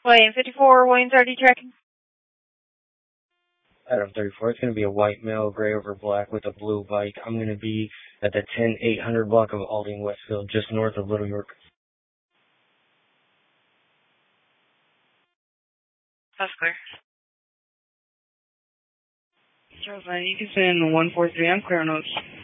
William 54, William 30 tracking. Adam 34, it's going to be a white male, gray over black with a blue bike. I'm going to be at the 10800 block of Alding Westfield, just north of Little York. That's clear. Charles 9, you can send 143, I'm clear on those.